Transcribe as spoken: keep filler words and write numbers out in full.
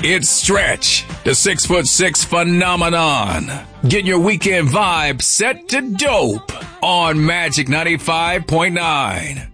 It's Stretch, the six foot six phenomenon. Get your weekend vibe set to dope on Magic ninety-five point nine.